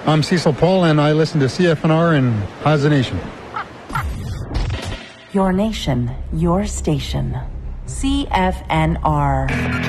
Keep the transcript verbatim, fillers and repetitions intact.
I'm Cecil Paul, and I listen to C F N R and Haza Nation. Your nation, your station. C F N R.